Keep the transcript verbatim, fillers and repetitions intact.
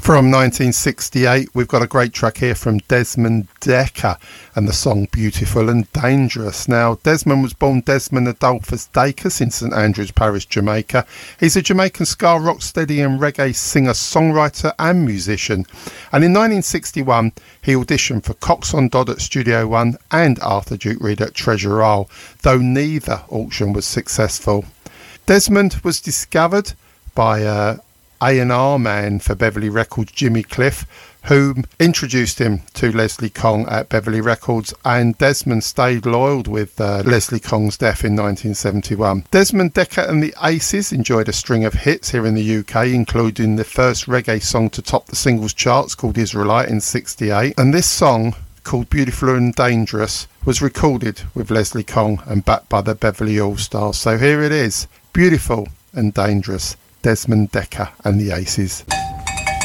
From nineteen sixty-eight, we've got a great track here from Desmond Dekker and the song Beautiful and Dangerous. Now, Desmond was born Desmond Adolphus Dacus in St Andrews Parish, Jamaica. He's a Jamaican ska, rocksteady and reggae singer, songwriter and musician. And in nineteen sixty-one, he auditioned for Cox on Dodd at Studio One and Arthur Duke Reid at Treasure Isle, though neither auction was successful. Desmond was discovered by uh, A and R man for Beverly Records, Jimmy Cliff, who introduced him to Leslie Kong at Beverly Records, and Desmond stayed loyal with uh, Leslie Kong's death in nineteen seventy-one. Desmond Dekker and the Aces enjoyed a string of hits here in the U K, including the first reggae song to top the singles charts called Israelite in sixty-eight, and this song, called Beautiful and Dangerous, was recorded with Leslie Kong and backed by the Beverly All-Stars. So here it is, Beautiful and Dangerous, Desmond Dekker and the Aces.